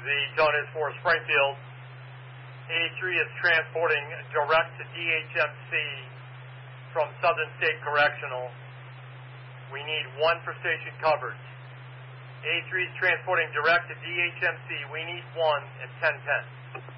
The tone is for Springfield. A3 is transporting direct to DHMC from Southern State Correctional. We need 1 for station coverage. A3 is transporting direct to DHMC. We need 1 at 10:10.